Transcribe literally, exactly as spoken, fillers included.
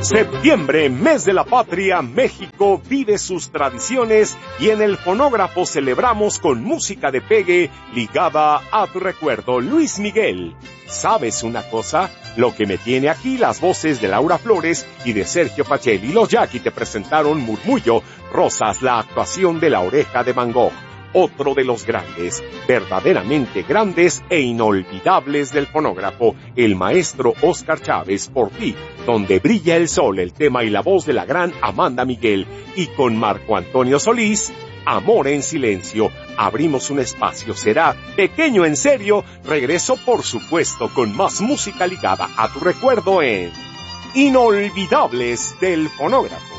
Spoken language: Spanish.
Septiembre, mes de la patria, México vive sus tradiciones y en el fonógrafo celebramos con música de pegue ligada a tu recuerdo. Luis Miguel, ¿sabes una cosa? Lo que me tiene aquí, las voces de Laura Flores y de Sergio Pacheli. Los Jackie te presentaron Murmullo, Rosas, la actuación de La Oreja de Van Gogh. Otro de los grandes, verdaderamente grandes e inolvidables del fonógrafo, el maestro Óscar Chávez, Por ti, donde brilla el sol, el tema y la voz de la gran Amanda Miguel, y con Marco Antonio Solís, Amor en silencio. Abrimos un espacio, será pequeño en serio. Regreso, por supuesto, con más música ligada a tu recuerdo en Inolvidables del fonógrafo.